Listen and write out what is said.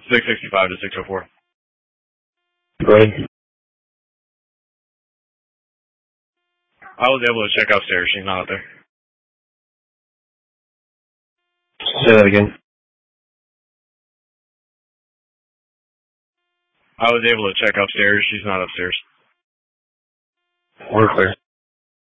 665 to 604. Go ahead. I was able to check upstairs. She's not up there. Say that again. I was able to check upstairs. She's not upstairs. We're clear.